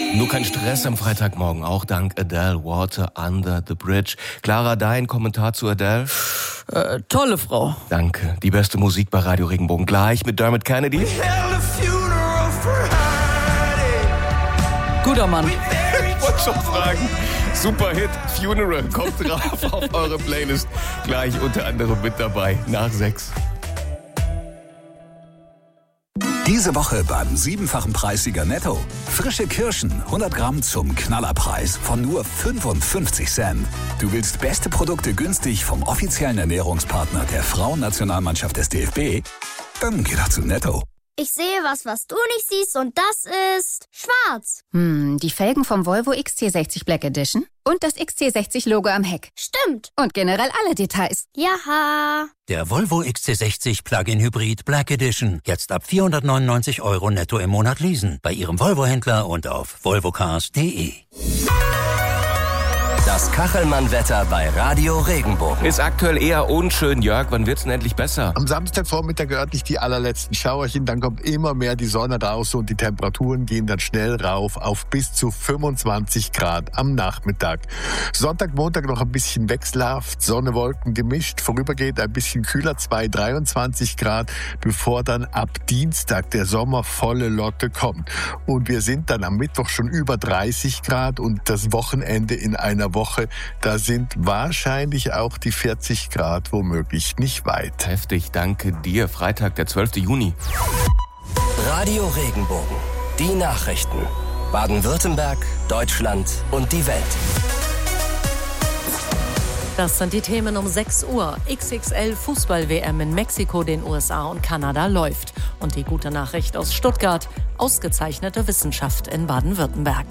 Nur kein Stress am Freitagmorgen, auch dank Adele, Water Under the Bridge. Clara, dein Kommentar zu Adele? Tolle Frau. Danke. Die beste Musik bei Radio Regenbogen. Gleich mit Dermot Kennedy. Guter Mann. Ich wollte schon fragen. Super Hit, Funeral, kommt drauf auf eure Playlist. Gleich unter anderem mit dabei, nach 6. Diese Woche beim 7-fachen Preissieger Netto. Frische Kirschen, 100 Gramm zum Knallerpreis von nur 55 Cent. Du willst beste Produkte günstig vom offiziellen Ernährungspartner der Frauennationalmannschaft des DFB? Dann geh doch zu Netto. Ich sehe was du nicht siehst und das ist schwarz. Die Felgen vom Volvo XC60 Black Edition und das XC60-Logo am Heck. Stimmt. Und generell alle Details. Jaha. Der Volvo XC60 Plug-in Hybrid Black Edition. Jetzt ab 499 € netto im Monat leasen. Bei Ihrem Volvo-Händler und auf volvocars.de. Das Kachelmann-Wetter bei Radio Regenbogen. Ist aktuell eher unschön, Jörg. Wann wird's denn endlich besser? Am Samstagvormittag örtlich die allerletzten Schauerchen, dann kommt immer mehr die Sonne raus und die Temperaturen gehen dann schnell rauf auf bis zu 25 Grad am Nachmittag. Sonntag, Montag noch ein bisschen wechselhaft, Sonne, Wolken gemischt, vorübergehend ein bisschen kühler, 23 Grad, bevor dann ab Dienstag der Sommer volle Lotte kommt. Und wir sind dann am Mittwoch schon über 30 Grad und das Wochenende in einer Woche, da sind wahrscheinlich auch die 40 Grad womöglich nicht weit. Heftig, danke dir. Freitag, der 12. Juni. Radio Regenbogen. Die Nachrichten. Baden-Württemberg, Deutschland und die Welt. Das sind die Themen um 6 Uhr. XXL Fußball-WM in Mexiko, den USA und Kanada läuft. Und die gute Nachricht aus Stuttgart. Ausgezeichnete Wissenschaft in Baden-Württemberg.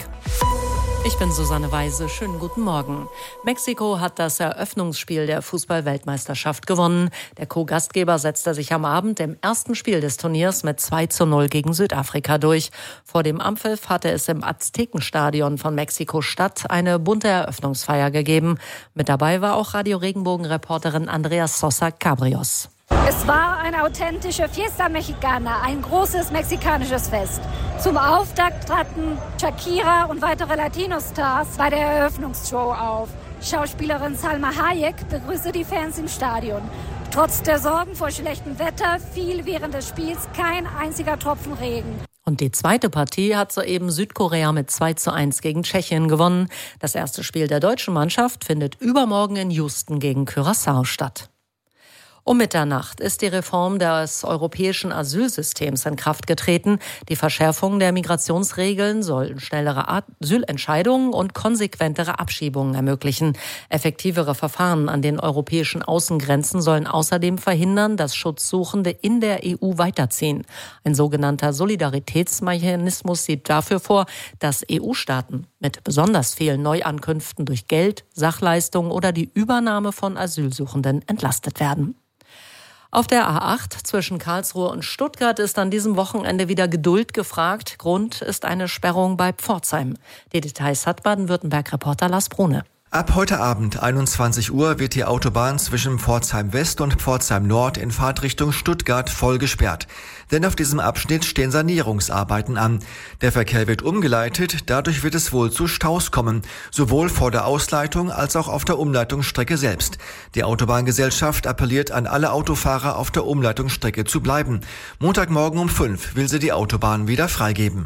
Ich bin Susanne Weise. Schönen guten Morgen. Mexiko hat das Eröffnungsspiel der Fußball-Weltmeisterschaft gewonnen. Der Co-Gastgeber setzte sich am Abend im ersten Spiel des Turniers mit 2:0 gegen Südafrika durch. Vor dem Anpfiff hatte es im Aztekenstadion von Mexiko-Stadt eine bunte Eröffnungsfeier gegeben. Mit dabei war auch Radio Regenbogen-Reporterin Andrea Sosa Cabrios. Es war eine authentische Fiesta Mexicana, ein großes mexikanisches Fest. Zum Auftakt traten Shakira und weitere Latino-Stars bei der Eröffnungsshow auf. Schauspielerin Salma Hayek begrüßte die Fans im Stadion. Trotz der Sorgen vor schlechtem Wetter fiel während des Spiels kein einziger Tropfen Regen. Und die zweite Partie hat soeben Südkorea mit 2:1 gegen Tschechien gewonnen. Das erste Spiel der deutschen Mannschaft findet übermorgen in Houston gegen Curaçao statt. Um Mitternacht ist die Reform des europäischen Asylsystems in Kraft getreten. Die Verschärfung der Migrationsregeln soll schnellere Asylentscheidungen und konsequentere Abschiebungen ermöglichen. Effektivere Verfahren an den europäischen Außengrenzen sollen außerdem verhindern, dass Schutzsuchende in der EU weiterziehen. Ein sogenannter Solidaritätsmechanismus sieht dafür vor, dass EU-Staaten mit besonders vielen Neuankünften durch Geld, Sachleistungen oder die Übernahme von Asylsuchenden entlastet werden. Auf der A8 zwischen Karlsruhe und Stuttgart ist an diesem Wochenende wieder Geduld gefragt. Grund ist eine Sperrung bei Pforzheim. Die Details hat Baden-Württemberg-Reporter Lars Brune. Ab heute Abend 21 Uhr wird die Autobahn zwischen Pforzheim West und Pforzheim Nord in Fahrtrichtung Stuttgart voll gesperrt. Denn auf diesem Abschnitt stehen Sanierungsarbeiten an. Der Verkehr wird umgeleitet, dadurch wird es wohl zu Staus kommen, sowohl vor der Ausleitung als auch auf der Umleitungsstrecke selbst. Die Autobahngesellschaft appelliert an alle Autofahrer, auf der Umleitungsstrecke zu bleiben. Montagmorgen um 5 will sie die Autobahn wieder freigeben.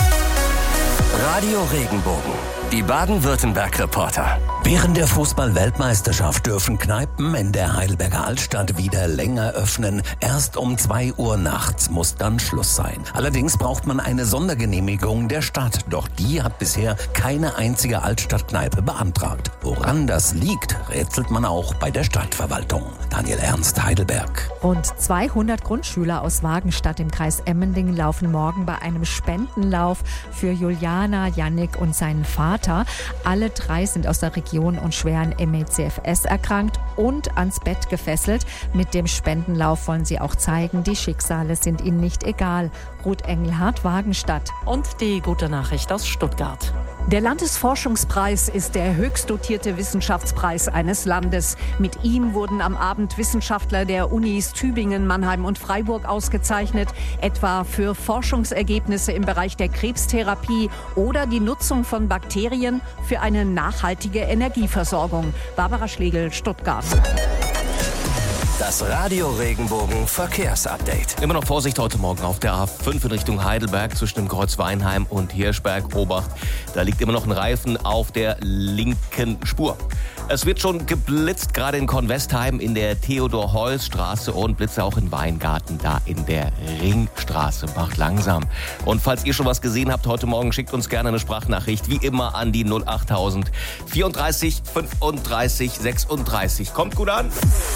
Radio Regenbogen. Die Baden-Württemberg-Reporter. Während der Fußball-Weltmeisterschaft dürfen Kneipen in der Heidelberger Altstadt wieder länger öffnen. Erst um 2 Uhr nachts muss dann Schluss sein. Allerdings braucht man eine Sondergenehmigung der Stadt. Doch die hat bisher keine einzige Altstadtkneipe beantragt. Woran das liegt, rätselt man auch bei der Stadtverwaltung. Daniel Ernst, Heidelberg. Rund 200 Grundschüler aus Wagenstadt im Kreis Emmendingen laufen morgen bei einem Spendenlauf für Juliana, Jannik und seinen Vater. Alle 3 sind aus der Region und schwer an ME/CFS erkrankt und ans Bett gefesselt. Mit dem Spendenlauf wollen sie auch zeigen, die Schicksale sind ihnen nicht egal. Ruth Engelhardt, Wagenstadt. Und die gute Nachricht aus Stuttgart. Der Landesforschungspreis ist der höchst dotierte Wissenschaftspreis eines Landes. Mit ihm wurden am Abend Wissenschaftler der Unis Tübingen, Mannheim und Freiburg ausgezeichnet, etwa für Forschungsergebnisse im Bereich der Krebstherapie oder die Nutzung von Bakterien für eine nachhaltige Energieversorgung. Barbara Schlegel, Stuttgart. Das Radio Regenbogen Verkehrsupdate. Immer noch Vorsicht heute Morgen auf der A5 in Richtung Heidelberg zwischen dem Kreuz Weinheim und Hirschberg. Obacht, da liegt immer noch ein Reifen auf der linken Spur. Es wird schon geblitzt, gerade in Kornwestheim in der Theodor-Heuss-Straße und Blitze auch in Weingarten, da in der Ringstraße. Macht langsam. Und falls ihr schon was gesehen habt heute Morgen, schickt uns gerne eine Sprachnachricht, wie immer an die 08000 34 35 36. Kommt gut an.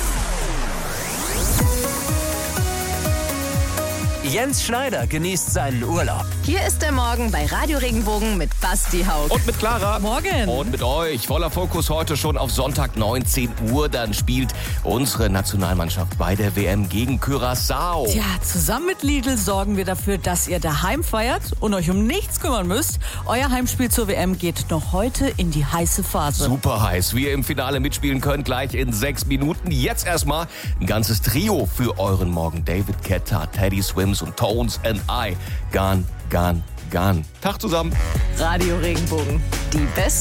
Jens Schneider genießt seinen Urlaub. Hier ist der Morgen bei Radio Regenbogen mit Basti Haug. Und mit Clara. Morgen. Und mit euch. Voller Fokus heute schon auf Sonntag 19 Uhr. Dann spielt unsere Nationalmannschaft bei der WM gegen Curaçao. Tja, zusammen mit Lidl sorgen wir dafür, dass ihr daheim feiert und euch um nichts kümmern müsst. Euer Heimspiel zur WM geht noch heute in die heiße Phase. Super heiß. Wie ihr im Finale mitspielen könnt, gleich in 6 Minuten. Jetzt erstmal ein ganzes Trio für euren Morgen. David Guetta, Teddy Swims und Tones and I. Gone, gone, gone. Tag zusammen. Radio Regenbogen. Die besten